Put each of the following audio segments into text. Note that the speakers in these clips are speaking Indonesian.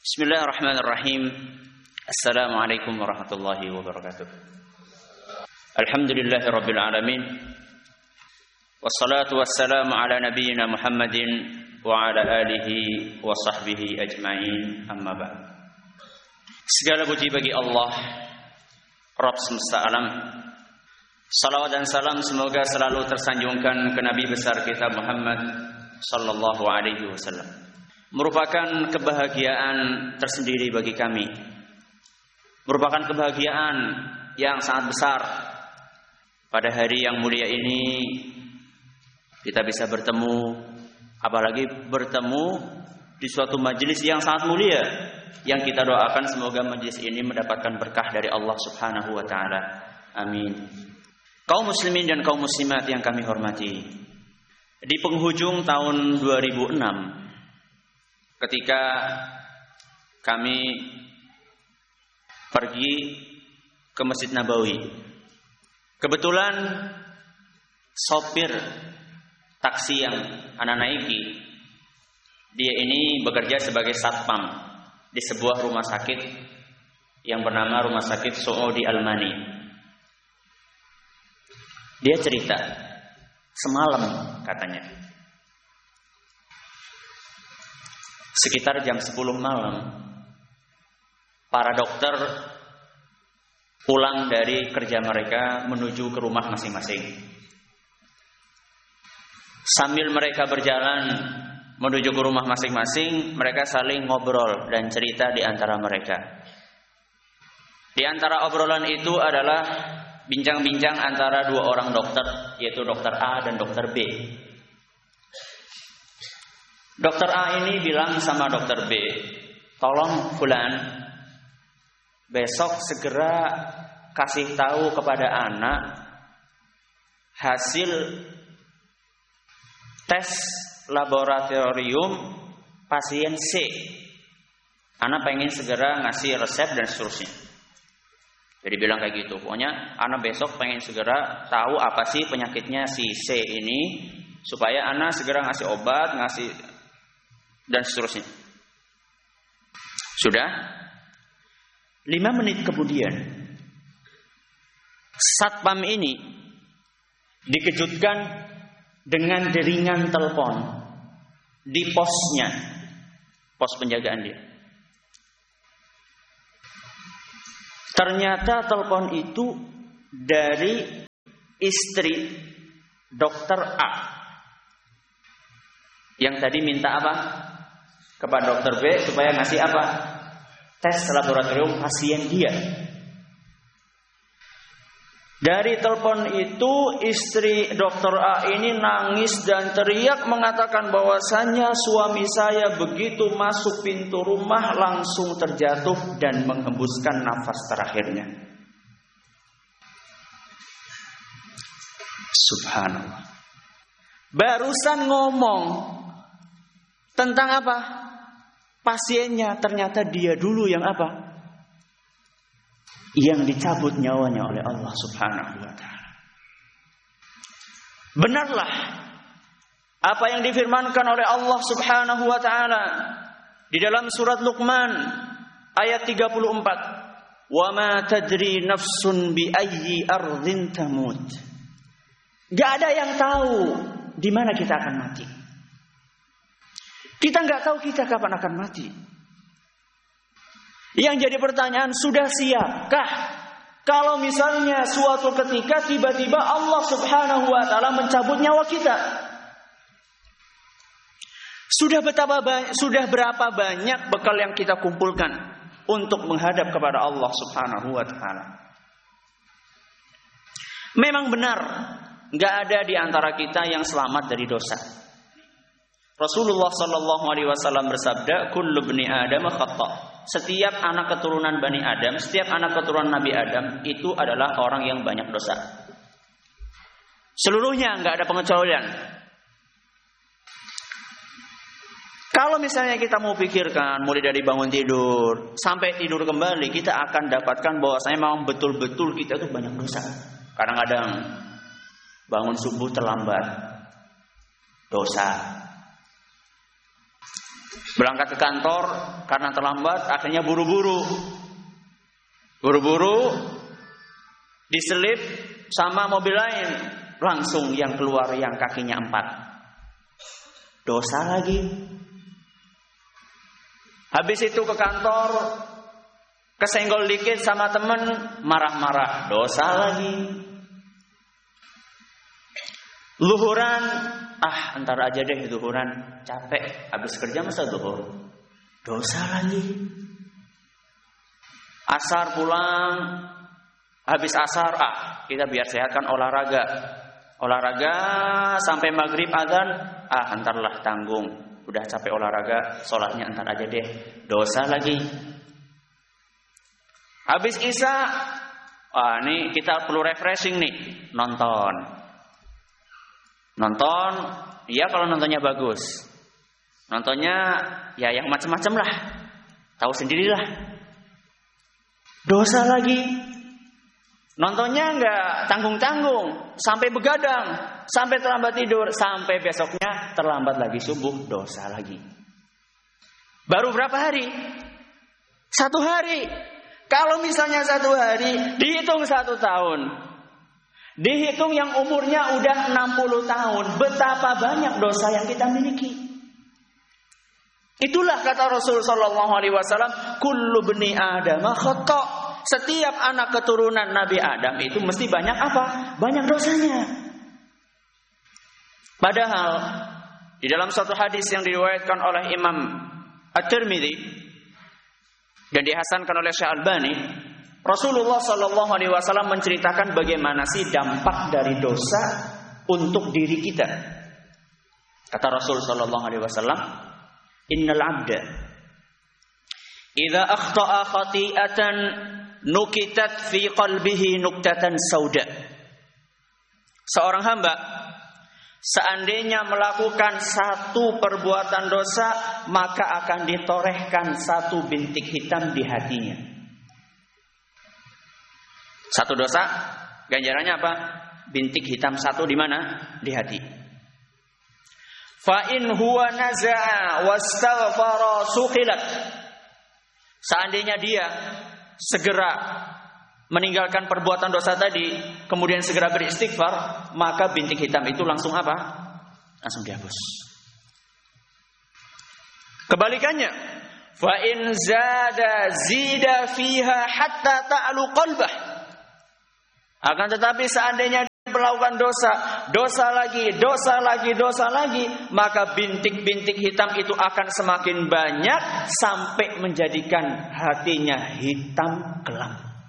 Bismillahirrahmanirrahim. Assalamualaikum warahmatullahi wabarakatuh. Alhamdulillahirabbil alamin. Wassalatu wassalamu ala nabiyyina Muhammadin wa ala alihi wa sahbihi ajma'in. Amma ba'd. Segala puji bagi Allah, Rabb semesta alam. Salawat dan salam semoga selalu tersanjungkan ke Nabi besar kita Muhammad sallallahu alaihi wasallam. Merupakan kebahagiaan tersendiri bagi kami. Merupakan kebahagiaan yang sangat besar pada hari yang mulia ini kita bisa bertemu, apalagi bertemu di suatu majelis yang sangat mulia, yang kita doakan semoga majelis ini mendapatkan berkah dari Allah Subhanahu wa taala. Amin. Kaum muslimin dan kaum muslimat yang kami hormati, di penghujung tahun 2006 ketika kami pergi ke Masjid Nabawi, kebetulan sopir taksi yang anak naiki, dia ini bekerja sebagai satpam di sebuah rumah sakit yang bernama Rumah Sakit Saudi Al-Mani. Dia cerita, semalam katanya, sekitar jam 10 malam, para dokter pulang dari kerja mereka menuju ke rumah masing-masing. Sambil mereka berjalan menuju ke rumah masing-masing, mereka saling ngobrol dan cerita di antara mereka. Di antara obrolan itu adalah bincang-bincang antara dua orang dokter, yaitu dokter A dan dokter B. Dokter A ini bilang sama dokter B, tolong fulan, besok segera kasih tahu kepada anak hasil tes laboratorium pasien C. Anak pengen segera ngasih resep dan seterusnya. Jadi bilang kayak gitu, pokoknya anak besok pengen segera tahu apa sih penyakitnya si C ini, supaya anak segera ngasih obat, ngasih dan seterusnya. Sudah 5 menit kemudian, satpam ini dikejutkan dengan deringan telepon di posnya, pos penjagaan dia. Ternyata telepon itu dari istri dokter A yang tadi minta apa? Kepada dokter B supaya ngasih apa? Tes laboratorium pasien dia. Dari telepon itu istri dokter A ini nangis dan teriak mengatakan bahwasannya suami saya begitu masuk pintu rumah langsung terjatuh dan menghembuskan nafas terakhirnya. Subhanallah. Barusan ngomong tentang apa? Pasiennya, ternyata dia dulu yang apa? Yang dicabut nyawanya oleh Allah Subhanahu wa taala. Benarlah apa yang difirmankan oleh Allah Subhanahu wa taala di dalam surat Luqman ayat 34. Wa ma tadri nafsun bi ayyi ardhin tamut. Gak ada yang tahu di mana kita akan mati. Kita nggak tahu kita kapan akan mati. Yang jadi pertanyaan, sudah siapkah kalau misalnya suatu ketika tiba-tiba Allah Subhanahu wa taala mencabut nyawa kita? Sudah berapa banyak bekal yang kita kumpulkan untuk menghadap kepada Allah Subhanahu wa taala? Memang benar, nggak ada di antara kita yang selamat dari dosa. Rasulullah sallallahu alaihi wasallam bersabda, "Kullu bani Adam khata'." Setiap anak keturunan Bani Adam, setiap anak keturunan Nabi Adam itu adalah orang yang banyak dosa. Seluruhnya, enggak ada pengecualian. Kalau misalnya kita mau pikirkan mulai dari bangun tidur sampai tidur kembali, kita akan dapatkan bahwasanya memang betul-betul kita itu banyak dosa. Kadang-kadang bangun subuh terlambat, dosa. Berangkat ke kantor karena terlambat, akhirnya buru-buru diselip sama mobil lain, langsung yang keluar yang kakinya 4. Dosa lagi. Habis itu ke kantor, kesenggol dikit sama temen, marah-marah, dosa lagi. Zuhuran, entar aja deh zuhuran, capek, habis kerja masa zuhur, dosa lagi. Asar pulang, habis asar, kita biar sehat kan olahraga sampai maghrib azan, entarlah tanggung, udah capek olahraga, sholatnya entar aja deh, dosa lagi. Habis isya, nih kita perlu refreshing nih, nonton, ya kalau nontonnya bagus, nontonnya ya yang macam-macam lah, tahu sendirilah, dosa lagi. Nontonnya nggak tanggung-tanggung, sampai begadang, sampai terlambat tidur, sampai besoknya terlambat lagi subuh, dosa lagi. Baru berapa hari? 1 hari. Kalau misalnya 1 hari, dihitung 1 tahun. Dihitung yang umurnya udah 60 tahun. Betapa banyak dosa yang kita miliki. Itulah kata Rasul sallallahu alaihi wasallam, kullu bani Adam khata'. Setiap anak keturunan Nabi Adam itu mesti banyak apa? Banyak dosanya. Padahal di dalam suatu hadis yang diriwayatkan oleh Imam At-Tirmidzi dan dihasankan oleh Syekh Albani, Rasulullah sallallahu alaihi wasallam menceritakan bagaimana sih dampak dari dosa untuk diri kita. Kata Rasul sallallahu alaihi wasallam, "Innal 'abda idza akhta'a khati'atan nukitat fi qalbihi nuktatan sauda." Seorang hamba seandainya melakukan satu perbuatan dosa, maka akan ditorehkan satu bintik hitam di hatinya. Satu dosa, ganjarannya apa? Bintik hitam satu di mana? Di hati. Fa in huwa naza'a wastaghfara sukhilat. Seandainya dia segera meninggalkan perbuatan dosa tadi, kemudian segera beristighfar, maka bintik hitam itu langsung apa? Langsung dihapus. Kebalikannya, fa in zida fiha hatta ta'lu qalbah. Akan tetapi seandainya dia melakukan dosa lagi, maka bintik-bintik hitam itu akan semakin banyak sampai menjadikan hatinya hitam kelam.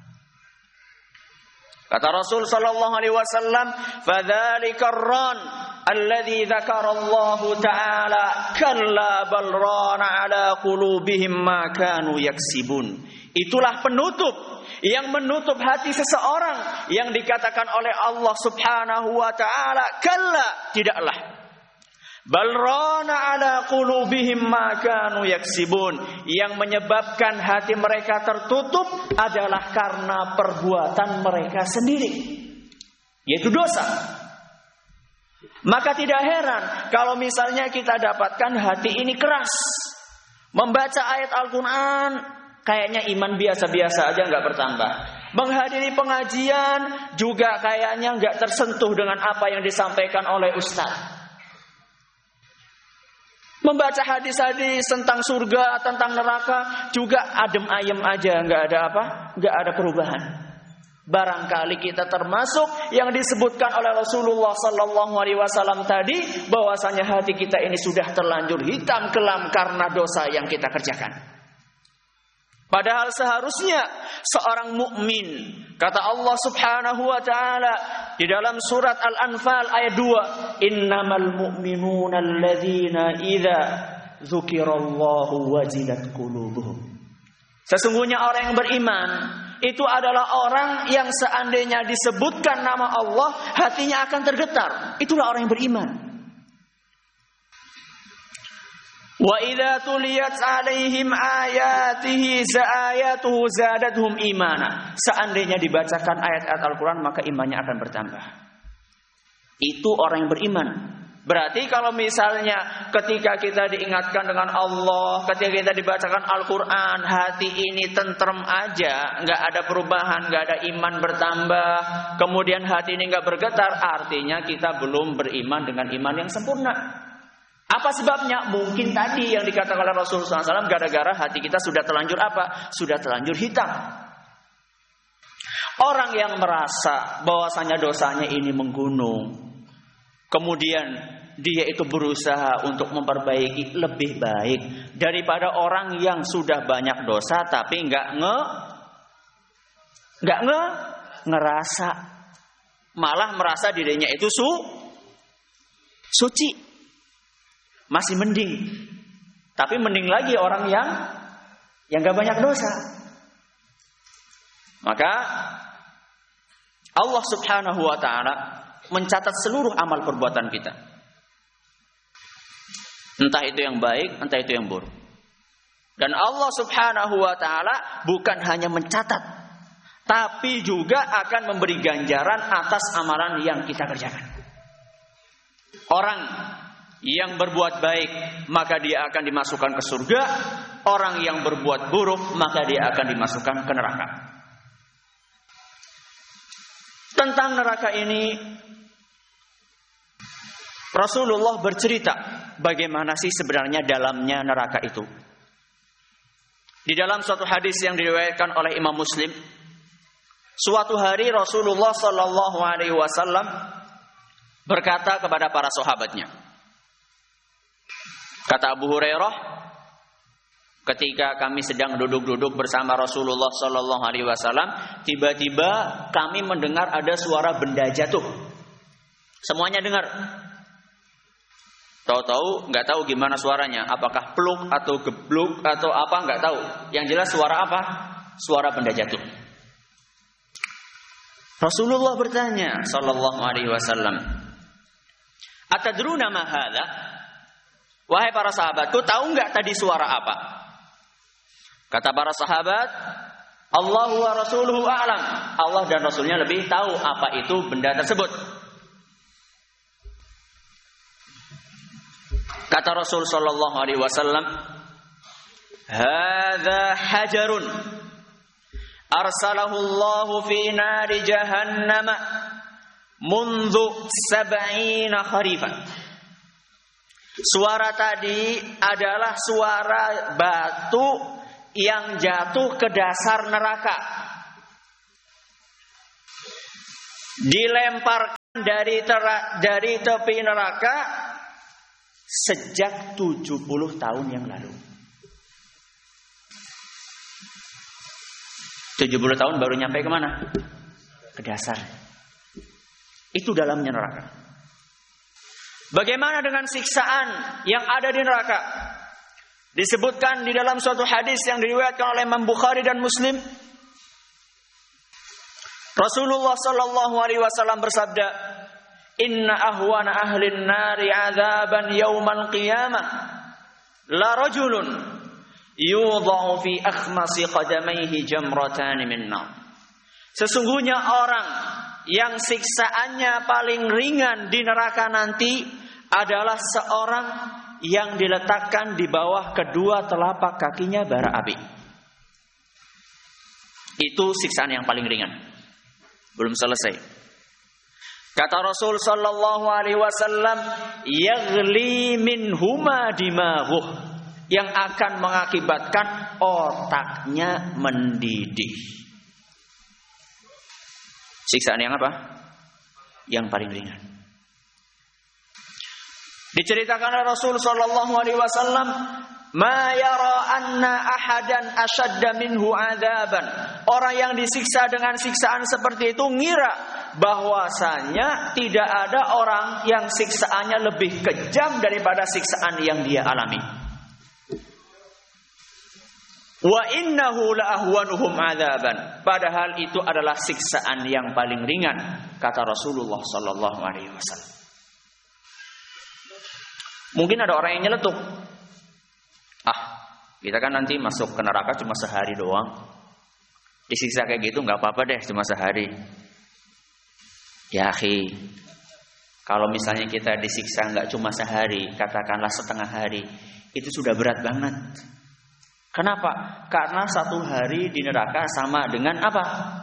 Kata Rasul sallallahu alaihi wasallam, "Fadzalika ar-ran alladzi dzakara Allah ta'ala kalla bal rana ala qulubihim ma kanu yaksibun." Itulah penutup yang menutup hati seseorang yang dikatakan oleh Allah Subhanahu wa taala, kalla, tidaklah. Bal rana ala qulubihim ma kanu yaksibun. Yang menyebabkan hati mereka tertutup adalah karena perbuatan mereka sendiri, yaitu dosa. Maka tidak heran kalau misalnya kita dapatkan hati ini keras, membaca ayat Al-Quran kayaknya iman biasa-biasa aja, nggak bertambah. Menghadiri pengajian juga kayaknya nggak tersentuh dengan apa yang disampaikan oleh ustaz. Membaca hadis-hadis tentang surga, tentang neraka juga adem ayem aja, nggak ada apa, nggak ada perubahan. Barangkali kita termasuk yang disebutkan oleh Rasulullah Sallallahu Alaihi Wasallam tadi, bahwasanya hati kita ini sudah terlanjur hitam kelam karena dosa yang kita kerjakan. Padahal seharusnya seorang mukmin, kata Allah Subhanahu wa taala di dalam surat Al-Anfal ayat 2, "Innamal mu'minuna alladzina idza dzukirallahu wajilat qulubuhum." Sesungguhnya orang yang beriman itu adalah orang yang seandainya disebutkan nama Allah, hatinya akan tergetar. Itulah orang yang beriman. Wa idza tuliyat 'alaihim ayatihi za'ayatuhu zadatuhum imana. Seandainya dibacakan ayat-ayat Al-Qur'an, maka imannya akan bertambah. Itu orang yang beriman. Berarti kalau misalnya ketika kita diingatkan dengan Allah, ketika kita dibacakan Al-Quran, hati ini tentrem aja, nggak ada perubahan, nggak ada iman bertambah, kemudian hati ini nggak bergetar, artinya kita belum beriman dengan iman yang sempurna. Apa sebabnya? Mungkin tadi yang dikatakan oleh Rasulullah SAW, gara-gara hati kita sudah terlanjur apa? Sudah terlanjur hitam. Orang yang merasa bahwasanya dosanya ini menggunung, kemudian dia itu berusaha untuk memperbaiki, lebih baik daripada orang yang sudah banyak dosa tapi nggak ngerasa, malah merasa dirinya itu suci, masih mending. Tapi mending lagi orang yang nggak banyak dosa. Maka Allah Subhanahu wa taala mencatat seluruh amal perbuatan kita. Entah itu yang baik, entah itu yang buruk. Dan Allah Subhanahu wa taala bukan hanya mencatat, tapi juga akan memberi ganjaran atas amalan yang kita kerjakan. Orang yang berbuat baik, maka dia akan dimasukkan ke surga. Orang yang berbuat buruk, maka dia akan dimasukkan ke neraka. Tentang neraka ini, Rasulullah bercerita bagaimana sih sebenarnya dalamnya neraka itu. Di dalam suatu hadis yang diriwayatkan oleh Imam Muslim, suatu hari Rasulullah Sallallahu Alaihi Wasallam berkata kepada para sahabatnya. Kata Abu Hurairah, ketika kami sedang duduk-duduk bersama Rasulullah Sallallahu Alaihi Wasallam, tiba-tiba kami mendengar ada suara benda jatuh. Semuanya dengar. Tahu-tahu nggak tahu gimana suaranya, apakah pluk atau gebluk atau apa nggak tahu. Yang jelas suara apa? Suara benda jatuh. Rasulullah bertanya Sallallahu Alaihi Wasallam, atadruna ma hadza? Wahai para sahabatku, tahu nggak tadi suara apa? Kata para sahabat, Allahu wa rasuluhu a'lam. Allah dan Rasulnya lebih tahu apa itu benda tersebut. Kata Rasul sallallahu alaihi wasallam, "Hadza hajarun arsalahu Allah fi nari jahannam mundu 70 kharifan." Suara tadi adalah suara batu yang jatuh ke dasar neraka. Dilemparkan dari tepi neraka sejak 70 tahun yang lalu. 70 tahun baru nyampe kemana? Ke dasar. Itu dalamnya neraka. Bagaimana dengan siksaan yang ada di neraka? Disebutkan di dalam suatu hadis yang diriwayatkan oleh Imam Bukhari dan Muslim. Rasulullah sallallahu alaihi wasallam bersabda, "Inna ahwana ahlin nari 'adzaban yaumal qiyamah la rajulun yudha'u fi akhmasi qadamayhi jamratan min nar." Sesungguhnya orang yang siksaannya paling ringan di neraka nanti adalah seorang yang diletakkan di bawah kedua telapak kakinya bara api. Itu siksaan yang paling ringan. Belum selesai. Kata Rasul sallallahu alaihi wasallam, "Yaghli minhuma dimaghuh," yang akan mengakibatkan otaknya mendidih. Siksaan yang apa? Yang paling ringan. Diceritakan oleh Rasul sallallahu alaihi wasallam, "Ma yara anna ahadan ashadda minhu 'adzaban." Orang yang disiksa dengan siksaan seperti itu ngira bahwasanya tidak ada orang yang siksaannya lebih kejam daripada siksaan yang dia alami. Wa innahu la ahwanuhum 'adzaban. Padahal itu adalah siksaan yang paling ringan, kata Rasulullah sallallahu alaihi wasallam. Mungkin ada orang yang nyeletuk. Kita kan nanti masuk ke neraka cuma sehari doang. Disiksa kayak gitu nggak apa-apa deh, cuma sehari. Ya akhi, Kalau misalnya kita disiksa nggak cuma sehari, katakanlah setengah hari, itu sudah berat banget. Kenapa? Karena 1 hari di neraka sama dengan apa?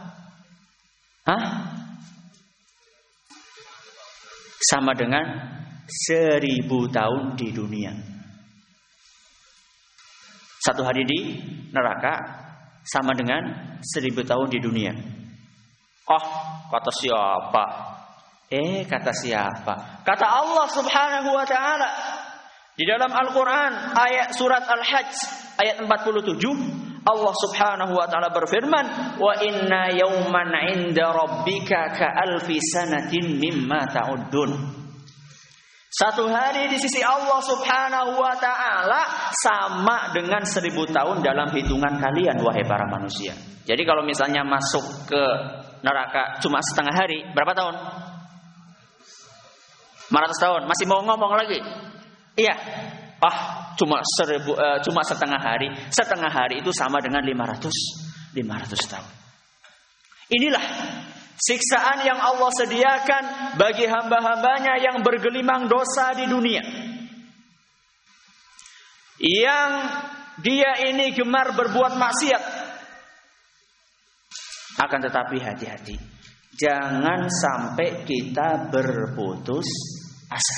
Sama dengan 1000 tahun di dunia. 1 hari di neraka sama dengan 1000 tahun di dunia. Oh, kata siapa? Kata siapa? Kata Allah Subhanahu wa ta'ala di dalam Al-Qur'an ayat surat Al-Hajj ayat 47, Allah Subhanahu wa ta'ala berfirman, "Wa inna yawman 'inda rabbika ka'alfi sanatin mimma ta'uddun." 1 hari di sisi Allah Subhanahu wa ta'ala sama dengan 1000 tahun dalam hitungan kalian, wahai para manusia. Jadi kalau misalnya masuk ke neraka cuma setengah hari, berapa tahun? 500 tahun. Masih mau ngomong lagi? Iya. Cuma setengah hari. Setengah hari itu sama dengan 500 tahun. Inilah siksaan yang Allah sediakan bagi hamba-hambanya yang bergelimang dosa di dunia. Yang dia ini gemar berbuat maksiat. Akan tetapi hati-hati. Jangan sampai kita berputus asa.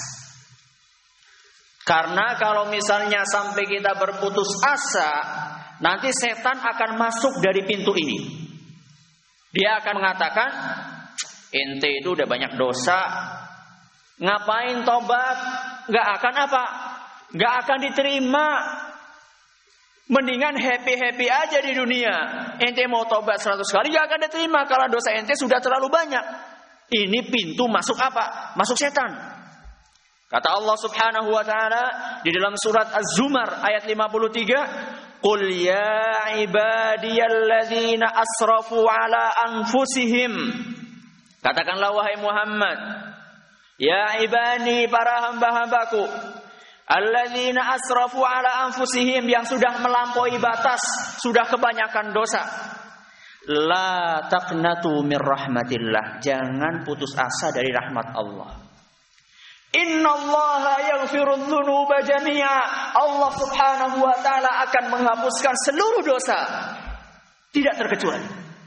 Karena kalau misalnya sampai kita berputus asa, nanti setan akan masuk dari pintu ini. Dia akan mengatakan, ente itu udah banyak dosa, ngapain tobat? Gak akan apa? Gak akan diterima. Mendingan happy-happy aja di dunia. Ente mau tobat 100 kali gak akan diterima karena dosa ente sudah terlalu banyak. Ini pintu masuk apa? Masuk setan. Kata Allah Subhanahu wa ta'ala di dalam surat Az-Zumar ayat 53, "Qul ya ibadiyalladzina asrafu ala anfusihim." Katakanlah wahai Muhammad, ya ibadi, para hamba-hambaku, alladzina asrafu ala anfusihim, yang sudah melampaui batas, sudah kebanyakan dosa. La taqnatu mir rahmatillah, jangan putus asa dari rahmat Allah. Innallaha yaghfirudz dzunuba jami'a. Allah Subhanahu wa ta'ala akan menghapuskan seluruh dosa, tidak terkecuali.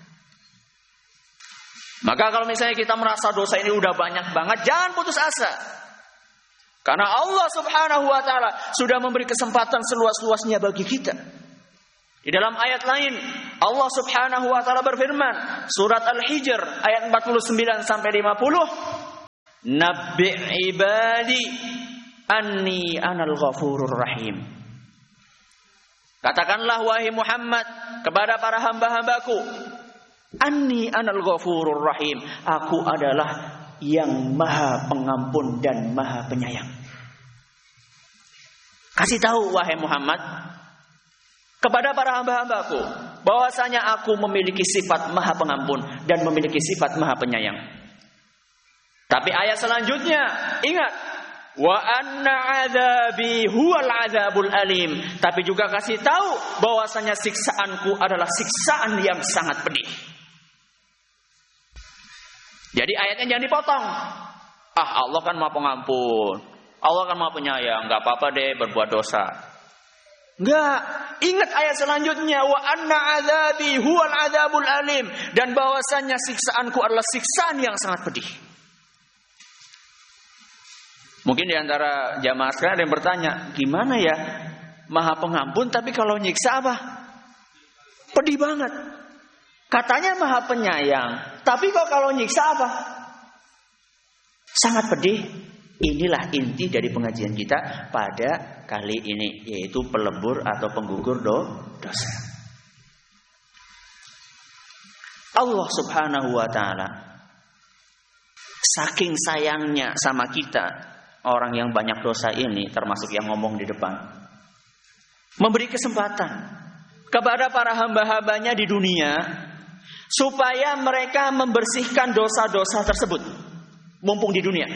Maka kalau misalnya kita merasa dosa ini udah banyak banget, jangan putus asa. Karena Allah Subhanahu wa ta'ala sudah memberi kesempatan seluas-luasnya bagi kita. Di dalam ayat lain Allah Subhanahu wa ta'ala berfirman, surat Al-Hijr ayat 49 sampai 50, "Nabbi' ibadi anni anal ghafurur rahim." Katakanlah wahai Muhammad kepada para hamba-hambaku, anni anal ghafurur rahim, aku adalah yang maha pengampun dan maha penyayang. Kasih tahu wahai Muhammad kepada para hamba-hambaku bahwasanya aku memiliki sifat maha pengampun dan memiliki sifat maha penyayang. Tapi ayat selanjutnya, ingat, wa anna adzabi huwal adzabul alim. Tapi juga kasih tahu bahwasanya siksaanku adalah siksaan yang sangat pedih. Jadi ayatnya jangan dipotong. Allah kan maha pengampun, Allah kan maha penyayang, enggak apa-apa deh berbuat dosa. Enggak, ingat ayat selanjutnya, wa anna adzabi huwal adzabul alim, dan bahwasanya siksaanku adalah siksaan yang sangat pedih. Mungkin di antara jamaah sekarang ada yang bertanya, gimana ya maha pengampun tapi kalau nyiksa apa? Pedih banget. Katanya maha penyayang, tapi kok kalau nyiksa apa? Sangat pedih. Inilah inti dari pengajian kita pada kali ini, yaitu pelebur atau penggugur dosa. Allah Subhanahu wa ta'ala saking sayangnya sama kita, orang yang banyak dosa ini, termasuk yang ngomong di depan, memberi kesempatan kepada para hamba-hambanya di dunia supaya mereka membersihkan dosa-dosa tersebut mumpung di dunia,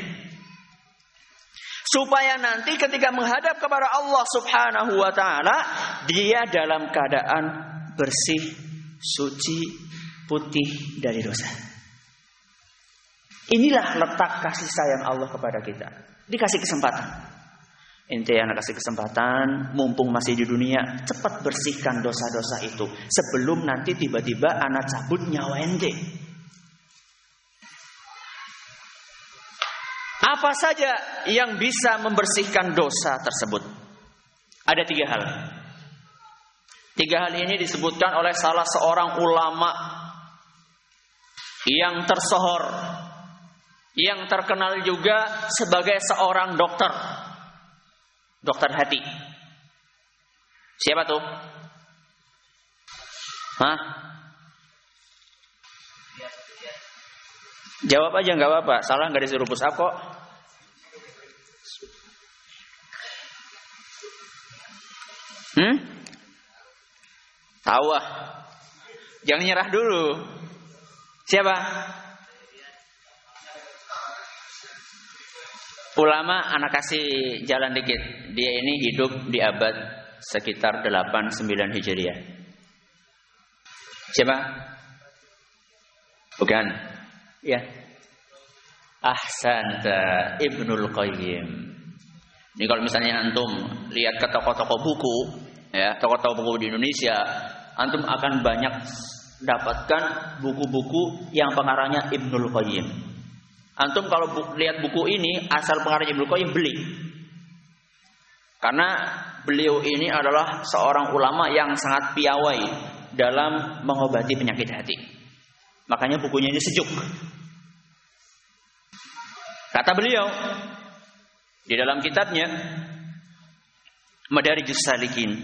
supaya nanti ketika menghadap kepada Allah Subhanahu wa ta'ala, dia dalam keadaan bersih, suci, putih dari dosa. Inilah letak kasih sayang Allah kepada kita. Dikasih kesempatan. Ente anak kasih kesempatan, mumpung masih di dunia, cepat bersihkan dosa-dosa itu sebelum nanti tiba-tiba anak cabut nyawa ente. Apa saja yang bisa membersihkan dosa tersebut? Ada 3 hal. 3 hal ini disebutkan oleh salah seorang ulama yang tersohor, yang terkenal juga sebagai seorang dokter hati. Siapa tuh? Hah? Jawab aja nggak apa-apa, salah nggak disuruh push up kok. Tahu ah. Jangan nyerah dulu. Siapa? Ulama anak kasih jalan dikit. Dia ini hidup di abad sekitar 8-9 Hijriah. Siapa? Bukan. Ya. Ahsanta, Ibnul Qayyim. Ini kalau misalnya antum lihat ke toko-toko buku, ya, toko-toko buku di Indonesia, antum akan banyak dapatkan buku-buku yang pengarangnya Ibnul Qayyim. Antum kalau lihat buku ini, asal pengarang Ibnu Qayyim beli. Karena beliau ini adalah seorang ulama yang sangat piawai dalam mengobati penyakit hati. Makanya bukunya ini sejuk. Kata beliau di dalam kitabnya Madarijus Salikin,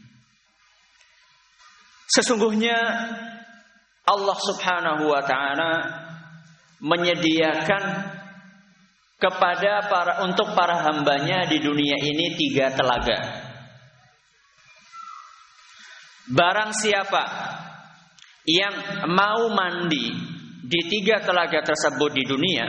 sesungguhnya Allah Subhanahu wa taala menyediakan untuk para hambanya di dunia ini 3 telaga. Barang siapa yang mau mandi di 3 telaga tersebut di dunia,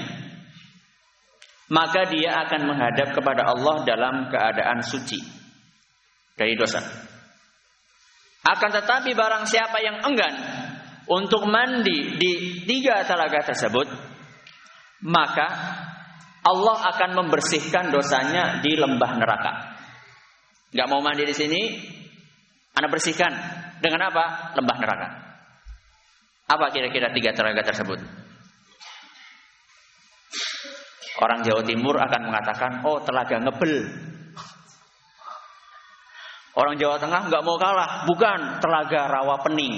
maka dia akan menghadap kepada Allah dalam keadaan suci dari dosa. Akan tetapi barang siapa yang enggan untuk mandi di 3 telaga tersebut, maka Allah akan membersihkan dosanya di lembah neraka. Gak mau mandi di sini, Anda bersihkan dengan apa? Lembah neraka. Apa kira-kira 3 telaga tersebut? Orang Jawa Timur akan mengatakan, oh telaga Ngebel. Orang Jawa Tengah nggak mau kalah, bukan, telaga Rawapening.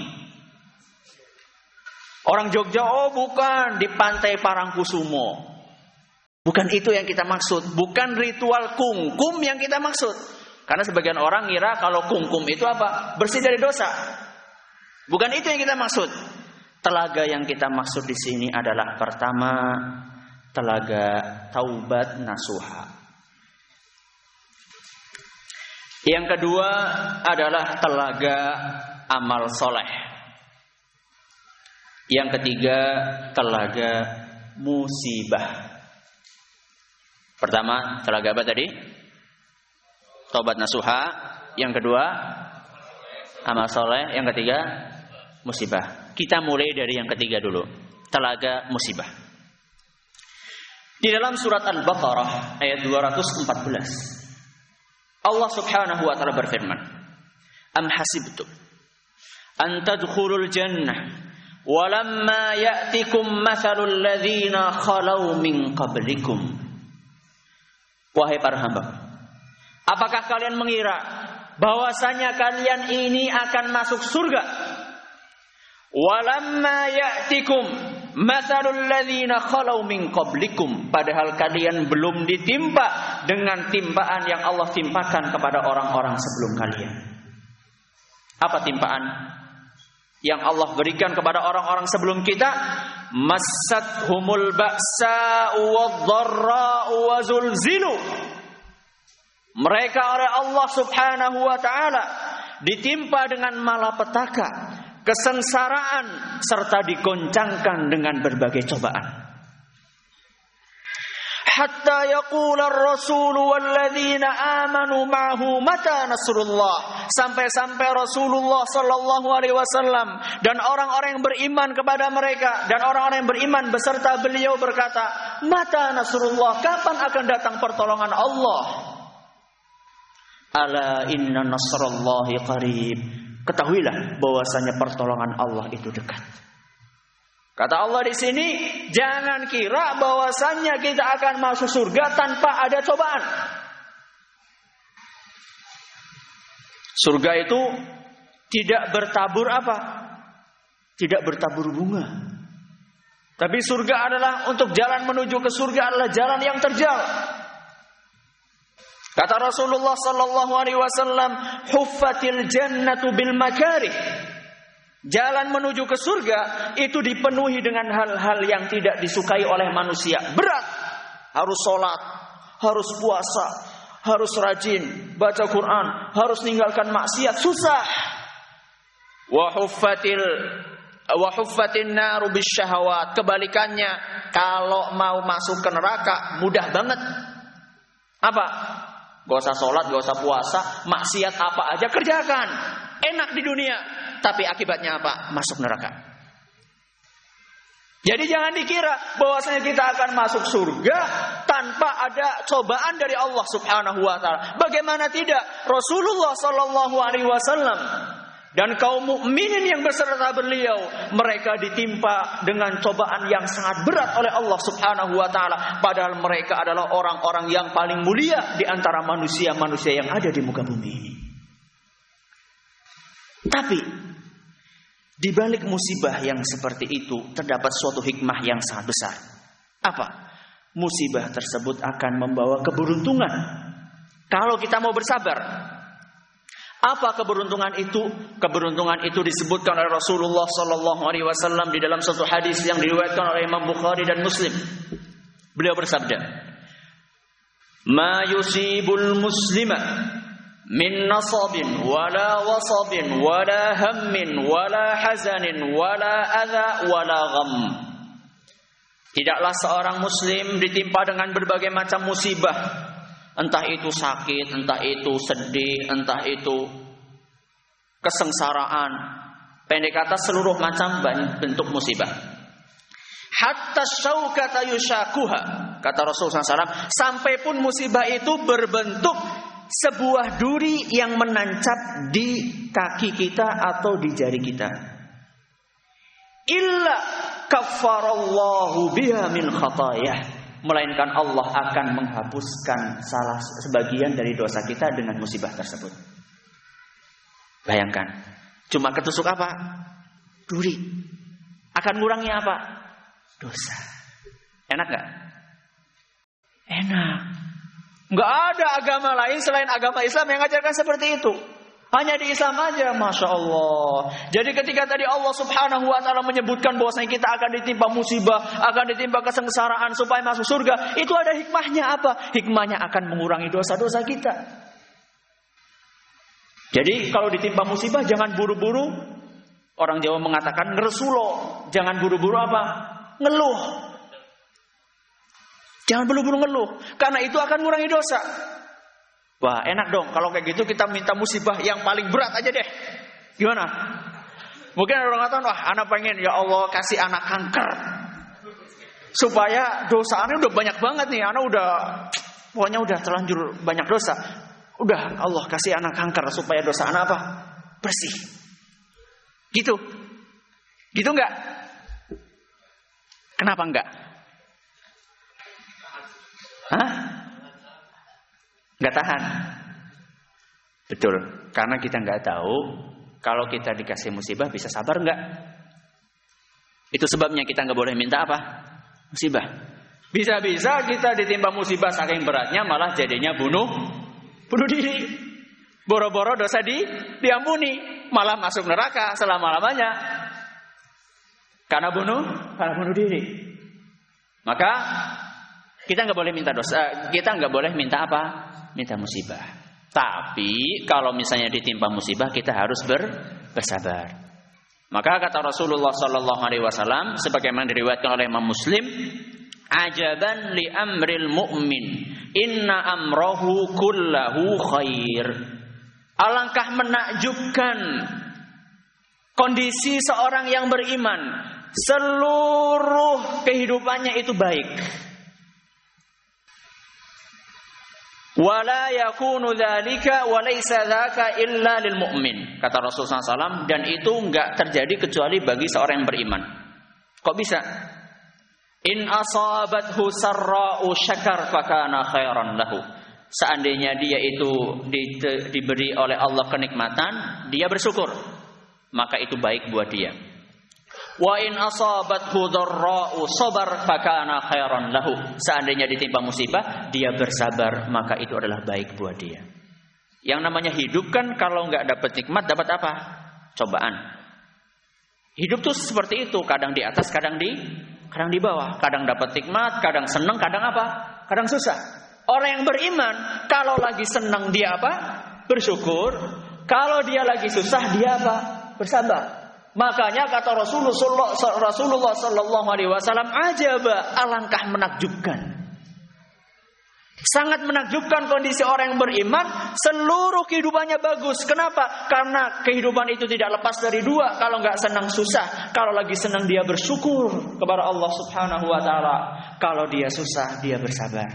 Orang Jogja, oh bukan, di pantai Parangkusumo. Bukan itu yang kita maksud, bukan ritual kungkum yang kita maksud. Karena sebagian orang ngira kalau kungkum itu apa? Bersih dari dosa. Bukan itu yang kita maksud. Telaga yang kita maksud di sini adalah pertama, telaga taubat nasuha. Yang kedua adalah telaga amal soleh. Yang ketiga telaga musibah. Pertama telaga apa tadi? Taubat nasuha. Yang kedua amal soleh. Yang ketiga musibah. Kita mulai dari yang ketiga dulu, telaga musibah. Di dalam surat Al-Baqarah ayat 214, Allah Subhanahu wa taala berfirman, "Am hasibtum an tadkhulul jannah walamma ya'tikum mathalul ladzina khalau min qablikum." Wahai para hamba, apakah kalian mengira bahwasanya kalian ini akan masuk surga? Walamma ya'tikum mathalul ladzina khalau min qablikum, padahal kalian belum ditimpa dengan timpaan yang Allah timpakan kepada orang-orang sebelum kalian. Apa timpaan yang Allah berikan kepada orang-orang sebelum kita? Massathumul ba'sa'u wadh-dharra'u wa zulzilu. Mereka oleh Allah Subhanahu wa taala ditimpa dengan malapetaka, kesengsaraan, serta digoncangkan dengan berbagai cobaan. hatta yaqula ar-rasul walladzina amanu ma'ahu mata nasrullah. Sampai-sampai Rasulullah sallallahu alaihi wasallam dan orang-orang yang beriman kepada mereka dan orang-orang yang beriman beserta beliau berkata, mata nasrullah, kapan akan datang pertolongan Allah? Ala inna nasrallahi qarib. Ketahuilah bahwasanya pertolongan Allah itu dekat. Kata Allah di sini, jangan kira bahwasannya kita akan masuk surga tanpa ada cobaan. Surga itu tidak bertabur apa? Tidak bertabur bunga. Tapi surga adalah, untuk jalan menuju ke surga adalah jalan yang terjal. Kata Rasulullah sallallahu alaihi wasallam, huffatil jannatu bil makarih. Jalan menuju ke surga itu dipenuhi dengan hal-hal yang tidak disukai oleh manusia. Berat. Harus sholat, harus puasa, harus rajin baca Quran, harus meninggalkan maksiat. Susah. Wa huffatin naru bisyahawat. Kebalikannya, kalau mau masuk ke neraka mudah banget. Apa? Gak usah sholat, gak usah puasa, maksiat apa aja kerjakan. Enak di dunia. Tapi akibatnya apa? Masuk neraka. Jadi jangan dikira bahwasanya kita akan masuk surga tanpa ada cobaan dari Allah Subhanahu wa taala. Bagaimana tidak? Rasulullah sallallahu alaihi wasallam dan kaum mukminin yang beserta beliau, mereka ditimpa dengan cobaan yang sangat berat oleh Allah Subhanahu wa taala, padahal mereka adalah orang-orang yang paling mulia di antara manusia-manusia yang ada di muka bumi ini. Tapi di balik musibah yang seperti itu terdapat suatu hikmah yang sangat besar. Apa? Musibah tersebut akan membawa keberuntungan kalau kita mau bersabar. Apa keberuntungan itu? Keberuntungan itu disebutkan oleh Rasulullah sallallahu alaihi wasallam di dalam suatu hadis yang diriwayatkan oleh Imam Bukhari dan Muslim. Beliau bersabda, "Ma yusibul muslima min nasabin wala wasabin wala hammin wala hazanin wala adha wala gham." Tidaklah seorang muslim ditimpa dengan berbagai macam musibah, entah itu sakit, entah itu sedih, entah itu kesengsaraan, pendek kata seluruh macam bentuk musibah. Hatta syaukata yushakuha, kata Rasulullah SAW, sampai pun musibah itu berbentuk sebuah duri yang menancap di kaki kita atau di jari kita. Illa kaffarallahu biha min khatayah, melainkan Allah akan menghapuskan salah sebagian dari dosa kita dengan musibah tersebut. Bayangkan, cuma ketusuk apa? Duri. Akan ngurangi apa? Dosa. Enak gak? Enak. Gak ada agama lain selain agama Islam yang mengajarkan seperti itu. Hanya di Islam aja, Masya Allah. Jadi ketika tadi Allah Subhanahu wa ta'ala menyebutkan bahwasanya kita akan ditimpa musibah, akan ditimpa kesengsaraan supaya masuk surga, itu ada hikmahnya apa? Hikmahnya akan mengurangi dosa-dosa kita. Jadi kalau ditimpa musibah jangan buru-buru. Orang Jawa mengatakan ngeresulo. Jangan buru-buru apa? Ngeluh. Jangan buru-buru ngeluh, karena itu akan mengurangi dosa. Wah, enak dong kalau kayak gitu kita minta musibah yang paling berat aja deh. Gimana? Mungkin ada orang kata, wah, anak pengen ya Allah kasih anak kanker. Supaya dosa anak udah banyak banget nih, anak pokoknya udah terlanjur banyak dosa. Udah Allah kasih anak kanker supaya dosa anak apa? Bersih. Gitu. Gitu enggak? Kenapa enggak? Hah? Nggak tahan. Betul, karena kita nggak tahu kalau kita dikasih musibah bisa sabar nggak. Itu sebabnya kita nggak boleh minta apa? Musibah. Bisa-bisa kita ditimpa musibah saking beratnya malah jadinya bunuh diri. Boro-boro dosa diampuni, malah masuk neraka selama-lamanya. Karena bunuh diri. Maka kita nggak boleh minta dosa, kita nggak boleh minta apa? Minta musibah. Tapi kalau misalnya ditimpa musibah, kita harus bersabar. Maka kata Rasulullah sallallahu alaihi wasallam sebagaimana diriwayatkan oleh Imam Muslim, Ajaban li amril mu'min, inna amrahu kullahu khair. Alangkah menakjubkan kondisi seorang yang beriman, seluruh kehidupannya itu baik. Wala yakunu dzalika wa laisa dzaka illa lil mu'min, kata Rasulullah SAW, dan itu enggak terjadi kecuali bagi seorang yang beriman. Kok bisa? In asabathu sarra'u syakar fakana khairan lahu. Seandainya dia itu diberi oleh Allah kenikmatan, dia bersyukur, maka itu baik buat dia. Wa in asabathu dharra'u sabar fakana khairan lahu. Seandainya ditimpa musibah, dia bersabar, maka itu adalah baik buat dia. Yang namanya hidup kan kalau enggak dapat nikmat, dapat apa? Cobaan. Hidup tuh seperti itu, kadang di atas, kadang di bawah. Kadang dapat nikmat, kadang senang, kadang apa? Kadang susah. Orang yang beriman, kalau lagi senang dia apa? Bersyukur. Kalau dia lagi susah, dia apa? Bersabar. Makanya kata Rasulullah sallallahu alaihi wasallam, ajaba, alangkah menakjubkan. Sangat menakjubkan kondisi orang yang beriman, seluruh kehidupannya bagus. Kenapa? Karena kehidupan itu tidak lepas dari dua. Kalau enggak senang susah, kalau lagi senang dia bersyukur kepada Allah Subhanahu wa taala. Kalau dia susah, dia bersabar.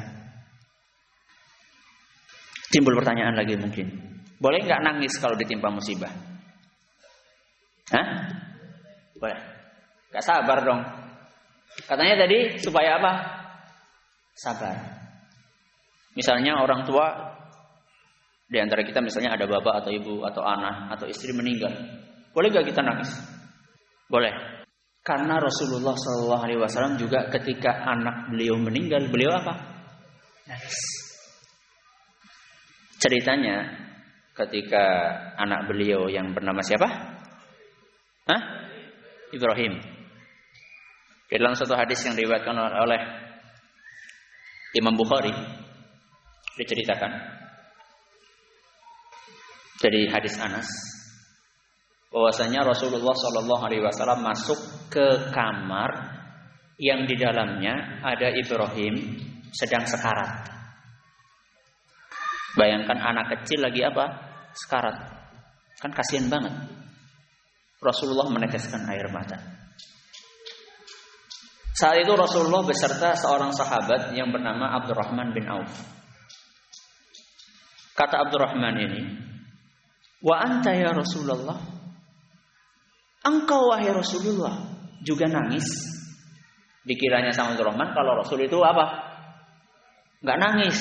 Timbul pertanyaan lagi mungkin. Boleh enggak nangis kalau ditimpa musibah? Hah? Boleh. Gak sabar dong. Katanya tadi supaya apa? Sabar. Misalnya orang tua di antara kita, misalnya ada bapak atau ibu atau anak atau istri meninggal. Boleh gak kita nangis? Boleh. Karena Rasulullah SAW juga ketika anak beliau meninggal, beliau apa? Nangis. Ceritanya ketika anak beliau yang bernama siapa? Ibrahim. Di dalam satu hadis yang diriwayatkan oleh Imam Bukhari, diceritakan dari hadis Anas bahwasanya Rasulullah SAW masuk ke kamar yang di dalamnya ada Ibrahim sedang sekarat. Bayangkan anak kecil lagi apa? Sekarat. Kan kasihan banget. Rasulullah meneteskan air mata. Saat itu Rasulullah beserta seorang sahabat yang bernama Abdurrahman bin Auf. Kata Abdurrahman ini, "Wa anta ya Rasulullah?" Engkau wahai Rasulullah juga nangis? Dikiranya sama Abdurrahman kalau Rasul itu apa? Enggak nangis.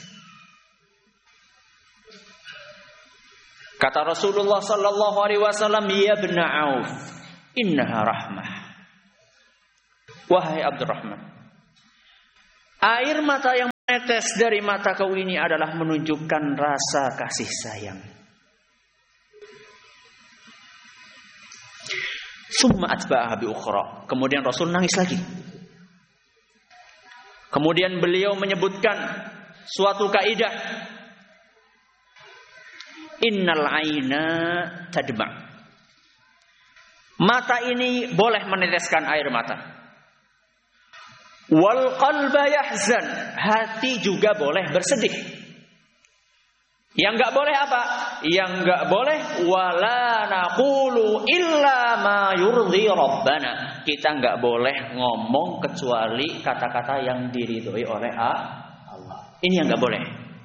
Kata Rasulullah sallallahu alaihi wasallam, "Ya ibn Auf, innaha rahmah." Wahai Abdurrahman, air mata yang menetes dari mata kau ini adalah menunjukkan rasa kasih sayang. Summa atba'aha bi ukhra. Kemudian Rasul nangis lagi. Kemudian beliau menyebutkan suatu kaidah, innal aina tadma. Mata ini boleh meneteskan air mata. Wal qalba yahzan, hati juga boleh bersedih. Yang enggak boleh apa? Yang enggak boleh wala naqulu illa ma yurdi rabbana. Kita enggak boleh ngomong kecuali kata-kata yang diridhoi oleh Allah. Ini yang enggak boleh.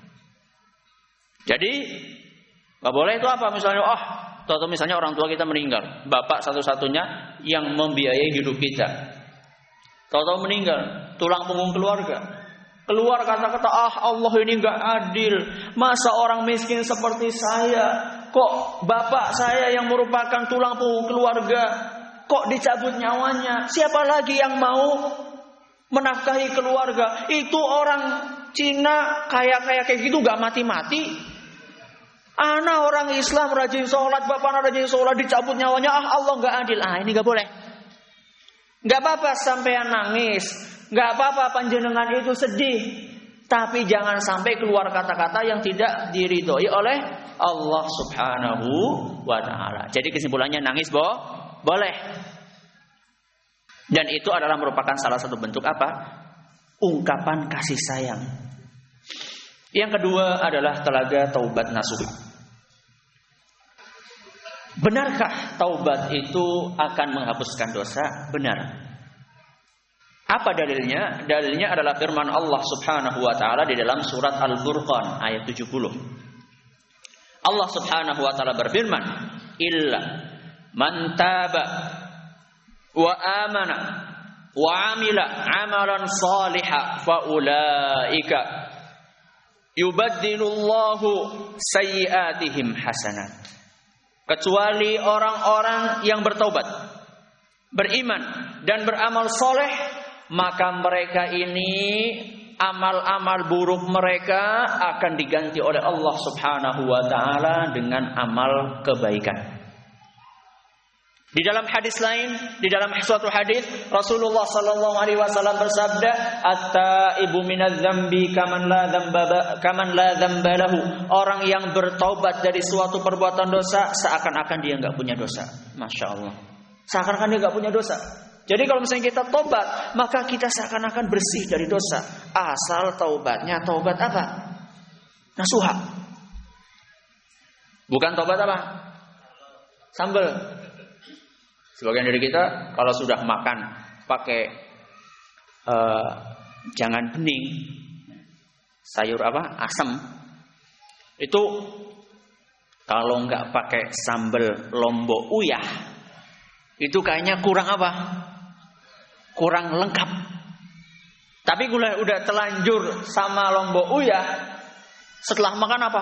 Jadi enggak boleh itu apa? Misalnya atau misalnya orang tua kita meninggal, bapak satu-satunya yang membiayai hidup kita. Tahu-tahu meninggal, tulang punggung keluarga. Keluar kata-kata, Allah ini enggak adil. Masa orang miskin seperti saya, kok bapak saya yang merupakan tulang punggung keluarga, kok dicabut nyawanya? Siapa lagi yang mau menafkahi keluarga? Itu orang Cina kayak gitu enggak mati-mati. Anak orang Islam rajin sholat, bapak rajin sholat, dicabut nyawanya, Allah enggak adil. Ini enggak boleh. Enggak apa-apa sampean nangis, enggak apa-apa panjenengan itu sedih, tapi jangan sampai keluar kata-kata yang tidak diridhoi oleh Allah Subhanahu wa taala. Jadi kesimpulannya nangis boleh. Dan itu adalah merupakan salah satu bentuk apa? ungkapan kasih sayang. Yang kedua adalah telaga taubat nasuha. Benarkah taubat itu akan menghapuskan dosa? Benar. Apa dalilnya? Dalilnya adalah firman Allah Subhanahu wa taala di dalam surat Al-Furqan ayat 70. Allah Subhanahu wa taala berfirman, "Illa man taba wa amana wa amila amalan salihan fa ulaika yubaddilullahu sayyi'atihim hasanat." Kecuali orang-orang yang bertaubat, beriman dan beramal soleh, maka mereka ini amal-amal buruk mereka akan diganti oleh Allah Subhanahu wa taala dengan amal kebaikan. Di dalam hadis lain, di dalam suatu hadis Rasulullah sallallahu alaihi wasallam bersabda, "At-taibu minadz-dzambi kaman la dzamba lahu." Orang yang bertaubat dari suatu perbuatan dosa seakan-akan dia enggak punya dosa. Masya Allah. Seakan-akan dia enggak punya dosa. Jadi kalau misalnya kita tobat, maka kita seakan-akan bersih dari dosa. Asal taubatnya taubat apa? Nasuha. Bukan taubat apa? Sambal. Sebagian dari kita kalau sudah makan pakai jangan bening, sayur apa? Asem. Itu kalau nggak pakai sambal lombok uyah, itu kayaknya kurang apa? Kurang lengkap. Tapi kalau udah telanjur sama lombok uyah, setelah makan apa?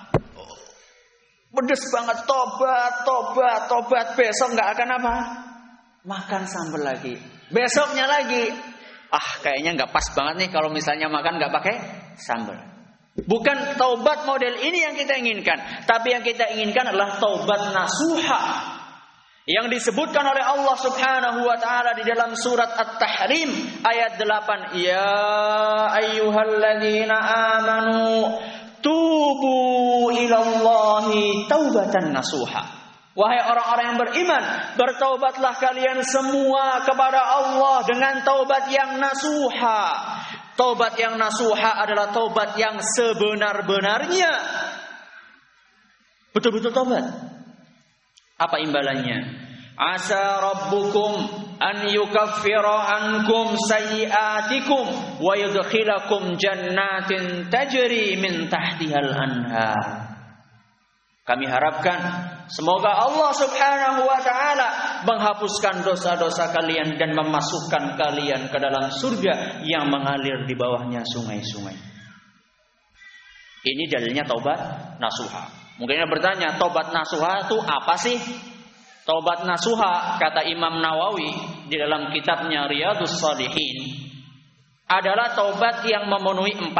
Pedes banget, tobat. Besok nggak akan apa? Makan sambal lagi. Besoknya lagi. Kayaknya nggak pas banget nih kalau misalnya makan nggak pakai sambal. Bukan taubat model ini yang kita inginkan. Tapi yang kita inginkan adalah taubat nasuha. Yang disebutkan oleh Allah Subhanahu wa taala di dalam surat At-Tahrim ayat 8, "Ya ayyuhalladzina amanu tubu ilallahi taubatan nasuha." Wahai orang-orang yang beriman, bertaubatlah kalian semua kepada Allah dengan taubat yang nasuha. Taubat yang nasuha adalah taubat yang sebenar-benarnya. Betul-betul taubat. Apa imbalannya? Asa rabbukum an yukaffira ankum sayyi'atikum wa yudkhilakum jannatin tajri min tahtihal anhar. Kami harapkan semoga Allah Subhanahu wa taala menghapuskan dosa-dosa kalian dan memasukkan kalian ke dalam surga yang mengalir di bawahnya sungai-sungai. Ini dalilnya taubat nasuha. Mungkin ada bertanya, taubat nasuha itu apa sih? Taubat nasuha, kata Imam Nawawi di dalam kitabnya Riyadhus Shalihin, adalah taubat yang memenuhi 4